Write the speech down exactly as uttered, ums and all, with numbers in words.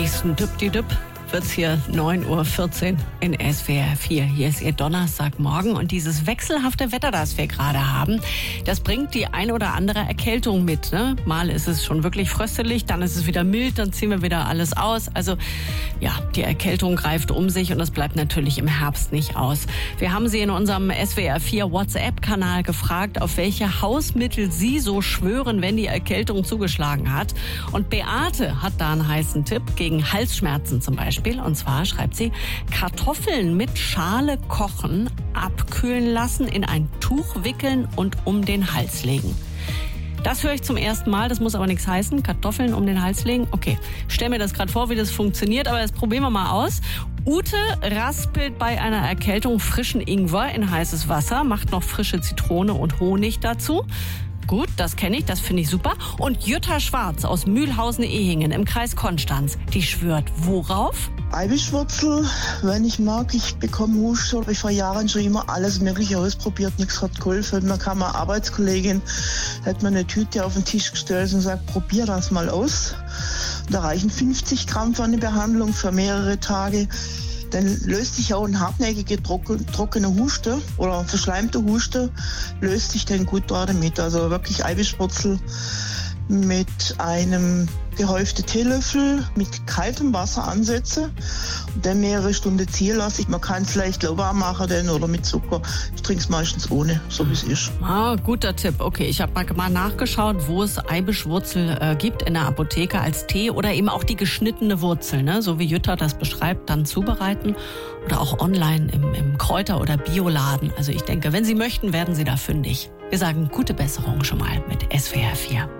nächsten Düpp-die-Düpp wird's hier neun Uhr vierzehn in S W R vier. Hier ist Ihr Donnerstagmorgen und dieses wechselhafte Wetter, das wir gerade haben, das bringt die ein oder andere Erkältung mit. Ne? Mal ist es schon wirklich fröstelig, dann ist es wieder mild, dann ziehen wir wieder alles aus. Also ja, die Erkältung greift um sich und das bleibt natürlich im Herbst nicht aus. Wir haben Sie in unserem S W R vier WhatsApp-Kanal gefragt, auf welche Hausmittel Sie so schwören, wenn die Erkältung zugeschlagen hat. Und Beate hat da einen heißen Tipp gegen Halsschmerzen zum Beispiel. Und zwar schreibt sie, Kartoffeln mit Schale kochen, abkühlen lassen, in ein Tuch wickeln und um den Hals legen. Das höre ich zum ersten Mal, das muss aber nichts heißen. Kartoffeln um den Hals legen. Okay, stell mir das gerade vor, wie das funktioniert, aber das probieren wir mal aus. Ute raspelt bei einer Erkältung frischen Ingwer in heißes Wasser, macht noch frische Zitrone und Honig dazu. Gut, das kenne ich, das finde ich super. Und Jutta Schwarz aus Mühlhausen-Ehingen im Kreis Konstanz, die schwört worauf? Eibischwurzel, wenn ich mag, ich bekomme Husten. Ich vor Jahren schon immer alles Mögliche ausprobiert, nichts hat geholfen. Dann kam eine Arbeitskollegin, hat mir eine Tüte auf den Tisch gestellt und sagt, probier das mal aus. Da reichen fünfzig Gramm für eine Behandlung für mehrere Tage. Dann löst sich auch ein hartnäckige, trockene Huste oder verschleimte Huste, löst sich dann gut damit. Also wirklich Eibischwurzel mit einem gehäuften Teelöffel mit kaltem Wasser ansetze und dann mehrere Stunden ziehen lasse. Man kann es leicht lauwarm machen denn, oder mit Zucker. Ich trinke es meistens ohne, so wie es ist. Ah, guter Tipp. Okay, ich habe mal nachgeschaut, wo es Eibischwurzel äh, gibt in der Apotheke als Tee oder eben auch die geschnittene Wurzel, ne? So wie Jutta das beschreibt, dann zubereiten oder auch online im, im Kräuter- oder Bioladen. Also ich denke, wenn Sie möchten, werden Sie da fündig. Wir sagen gute Besserung schon mal mit S W R vier.